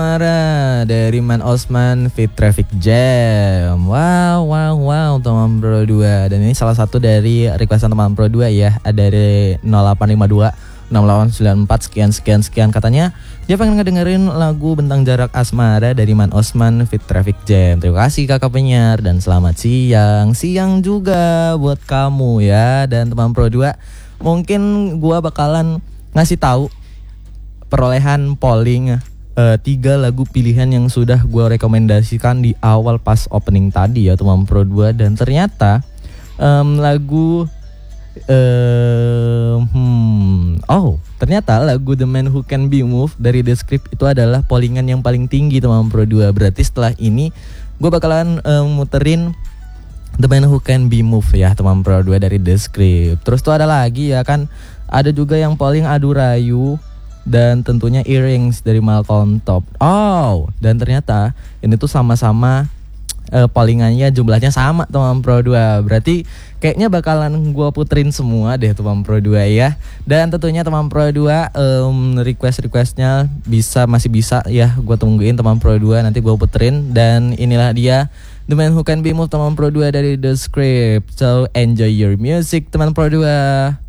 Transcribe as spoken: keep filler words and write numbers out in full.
Asmara dari Man Osman Fit Traffic Jam. Wow, wow, wow, teman Pro dua. Dan ini salah satu dari requestan teman Pro dua ya. Ada dari nol delapan lima dua enam delapan sembilan empat sekian sekian sekian. Katanya dia pengen ngedengerin lagu Bentang Jarak Asmara dari Man Osman Fit Traffic Jam. Terima kasih kakak penyiar dan selamat siang. Siang juga buat kamu ya. Dan teman Pro dua, mungkin gua bakalan ngasih tahu perolehan polling Uh, tiga lagu pilihan yang sudah gue rekomendasikan di awal pas opening tadi ya teman Pro dua. Dan ternyata um, lagu uh, hmm, Oh ternyata lagu The Man Who Can Be Moved dari The Script itu adalah pollingan yang paling tinggi teman Pro dua. Berarti setelah ini gue bakalan um, muterin The Man Who Can Be Moved ya teman Pro dua dari The Script. Terus tuh ada lagi ya kan, ada juga yang polling Adu Rayu dan tentunya Earrings dari Malcolm Top. Oh, dan ternyata ini tuh sama-sama uh, pollingannya jumlahnya sama teman Pro dua. Berarti kayaknya bakalan gua puterin semua deh teman Pro dua ya. Dan tentunya teman Pro dua um, request-requestnya bisa masih bisa ya gua tungguin teman Pro dua, nanti gua puterin. Dan inilah dia The Man Who Can Be Moved teman Pro dua dari The Script. So enjoy your music teman Pro dua.